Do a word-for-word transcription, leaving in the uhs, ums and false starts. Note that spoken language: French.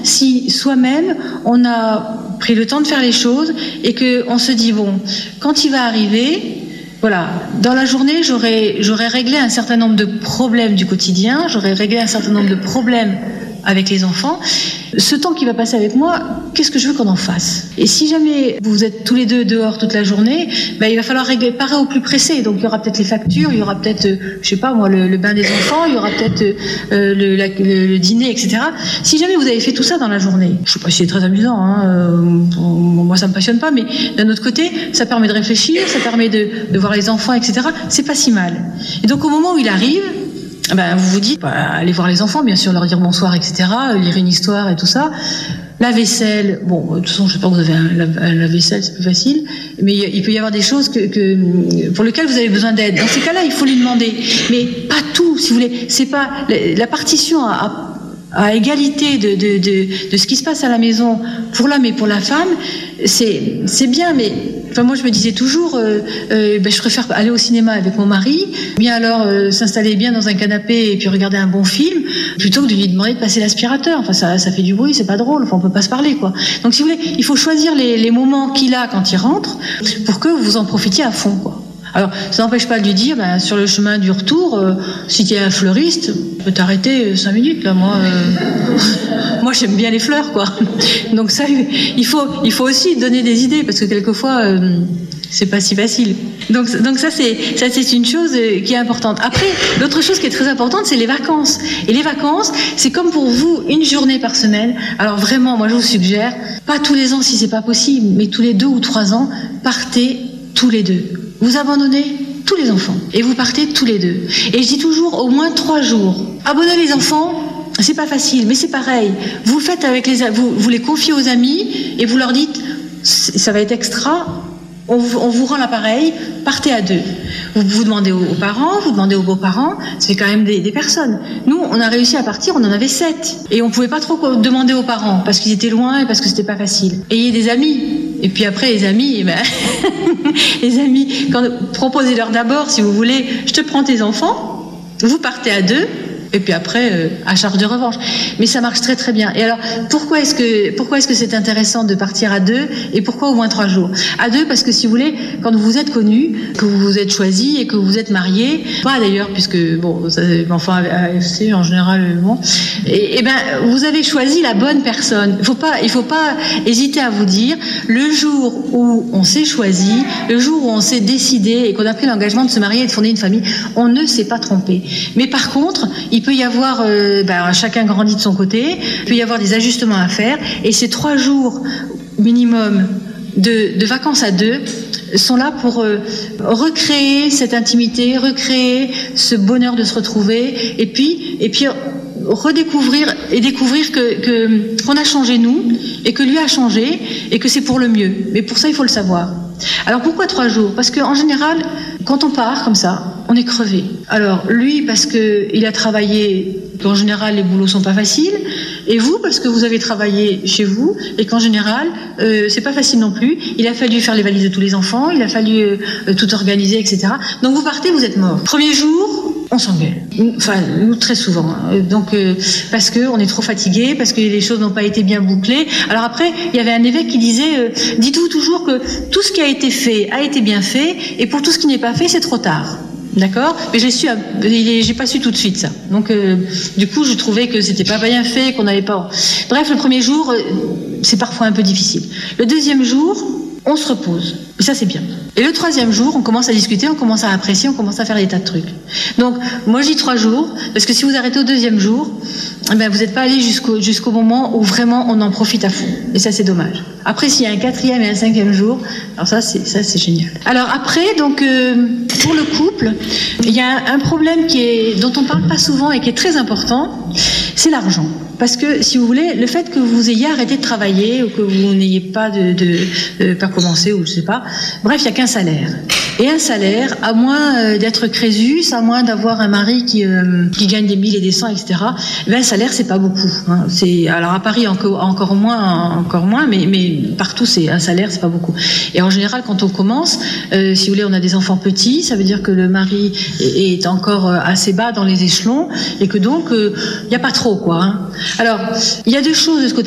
si soi-même on a pris le temps de faire les choses et qu'on se dit bon, quand il va arriver, voilà, dans la journée j'aurais, j'aurais réglé un certain nombre de problèmes du quotidien, j'aurais réglé un certain nombre de problèmes avec les enfants. Ce temps qui va passer avec moi, qu'est-ce que je veux qu'on en fasse? Et si jamais vous êtes tous les deux dehors toute la journée, ben, il va falloir régler pareil au plus pressé. Donc il y aura peut-être les factures, il y aura peut-être, euh, je sais pas moi, le, le bain des enfants, il y aura peut-être euh, le, la, le, le dîner, et cetera. Si jamais vous avez fait tout ça dans la journée, je sais pas si c'est très amusant, hein, euh, moi ça me passionne pas, mais d'un autre côté, ça permet de réfléchir, ça permet de, de voir les enfants, et cetera. C'est pas si mal. Et donc au moment où il arrive, ben, vous vous dites, bah, allez voir les enfants, bien sûr, leur dire bonsoir, et cetera, lire une histoire et tout ça. La vaisselle, bon, de toute façon, je sais pas, vous avez un, la, la vaisselle, c'est plus facile, mais il peut y avoir des choses que, que, pour lesquelles vous avez besoin d'aide. Dans ces cas-là, il faut lui demander, mais pas tout, si vous voulez. C'est pas la, la partition à, à, à égalité de, de, de, de ce qui se passe à la maison pour l'homme et pour la femme, c'est, c'est bien, mais enfin, moi, je me disais toujours, euh, euh, ben, je préfère aller au cinéma avec mon mari, bien alors euh, s'installer bien dans un canapé et puis regarder un bon film, plutôt que de lui demander de passer l'aspirateur. Enfin, ça, ça fait du bruit, c'est pas drôle. Enfin, on peut pas se parler, quoi. Donc, si vous voulez, il faut choisir les, les moments qu'il a quand il rentre pour que vous en profitiez à fond, quoi. Alors, ça n'empêche pas de lui dire, ben, sur le chemin du retour, euh, si tu es un fleuriste, tu peux t'arrêter cinq minutes, là, moi. Euh... moi, j'aime bien les fleurs, quoi. Donc ça, il faut, il faut aussi donner des idées, parce que quelquefois, euh, c'est pas si facile. Donc, donc ça, c'est, ça, c'est une chose qui est importante. Après, l'autre chose qui est très importante, c'est les vacances. Et les vacances, c'est comme pour vous, une journée par semaine. Alors vraiment, moi, je vous suggère, pas tous les ans si c'est pas possible, mais tous les deux ou trois ans, partez tous les deux. Vous abandonnez tous les enfants et vous partez tous les deux. Et je dis toujours au moins trois jours. Abandonner les enfants, c'est pas facile, mais c'est pareil. Vous le faites avec les, vous, vous les confiez aux amis et vous leur dites, ça va être extra. On vous, on vous rend l'appareil, partez à deux. Vous, vous demandez aux, aux parents, vous demandez aux beaux-parents, ça fait quand même des, des personnes. Nous, on a réussi à partir, on en avait sept. Et on pouvait pas trop demander aux parents, parce qu'ils étaient loin et parce que c'était pas facile. Ayez des amis. Et puis après, les amis, eh ben les amis, quand, proposez-leur d'abord, si vous voulez, je te prends tes enfants, vous partez à deux, et puis après, euh, à charge de revanche. Mais ça marche très très bien. Et alors, pourquoi est-ce que pourquoi est-ce que c'est intéressant de partir à deux et pourquoi au moins trois jours? À deux, parce que si vous voulez, quand vous êtes connus, que vous vous êtes choisis et que vous êtes mariés, pas d'ailleurs, puisque bon, ça, enfin, à F C en général, bon, et, et ben, vous avez choisi la bonne personne. Il faut pas, il faut pas hésiter à vous dire, le jour où on s'est choisi, le jour où on s'est décidé et qu'on a pris l'engagement de se marier et de fonder une famille, on ne s'est pas trompé. Mais par contre, il peut y avoir, euh, ben, chacun grandit de son côté, il peut y avoir des ajustements à faire, et ces trois jours minimum de, de vacances à deux sont là pour euh, recréer cette intimité, recréer ce bonheur de se retrouver, et puis, et puis redécouvrir et découvrir que, que, qu'on a changé nous, et que lui a changé, et que c'est pour le mieux. Mais pour ça, il faut le savoir. Alors pourquoi trois jours? Parce qu'en général, quand on part comme ça, on est crevé. Alors lui, parce qu'il a travaillé, qu'en général les boulots sont pas faciles, et vous, parce que vous avez travaillé chez vous, et qu'en général, euh, c'est pas facile non plus. Il a fallu faire les valises de tous les enfants, il a fallu euh, tout organiser, et cetera. Donc vous partez, vous êtes mort. Premier jour, on s'engueule. Enfin, nous, très souvent. Donc, euh, parce que on est trop fatigué, parce que les choses n'ont pas été bien bouclées. Alors après, il y avait un évêque qui disait, euh, dites-vous toujours que tout ce qui a été fait a été bien fait, et pour tout ce qui n'est pas fait, c'est trop tard. D'accord? Mais j'ai su, j'ai pas su tout de suite ça. Donc, euh, du coup, je trouvais que c'était pas bien fait, qu'on n'avait pas. Bref, le premier jour, euh, c'est parfois un peu difficile. Le deuxième jour, on se repose. Et ça, c'est bien. Et le troisième jour, on commence à discuter, on commence à apprécier, on commence à faire des tas de trucs. Donc, moi, je dis trois jours, parce que si vous arrêtez au deuxième jour, eh ben, vous n'êtes pas allé jusqu'au, jusqu'au moment où vraiment on en profite à fond. Et ça, c'est dommage. Après, s'il y a un quatrième et un cinquième jour, alors ça, c'est, ça, c'est génial. Alors après, donc, euh, pour le couple, il y a un, un problème qui est, dont on parle pas souvent et qui est très important, c'est l'argent. Parce que, si vous voulez, le fait que vous ayez arrêté de travailler ou que vous n'ayez pas de, de, de pas commencé ou je sais pas, bref, il n'y a qu'un salaire. Et un salaire, à moins euh, d'être Crésus, à moins d'avoir un mari qui, euh, qui gagne des mille et des cents, et cetera, ben, un salaire, c'est pas beaucoup. Hein. C'est, alors à Paris, encore, encore moins, encore moins, mais, mais partout, c'est un salaire, c'est pas beaucoup. Et en général, quand on commence, euh, si vous voulez, on a des enfants petits, ça veut dire que le mari est, est encore assez bas dans les échelons, et que donc, il euh, n'y a pas trop, quoi. Hein. Alors, il y a deux choses de ce côté.